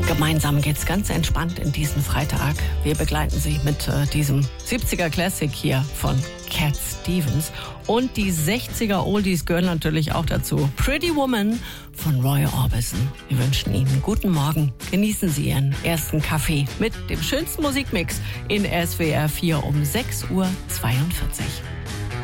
Gemeinsam geht's ganz entspannt in diesen Freitag. Wir begleiten Sie mit diesem 70er Classic hier von Cat Stevens. Und die 60er Oldies gehören natürlich auch dazu. Pretty Woman von Roy Orbison. Wir wünschen Ihnen einen guten Morgen. Genießen Sie Ihren ersten Kaffee mit dem schönsten Musikmix in SWR 4 um 6:42 Uhr.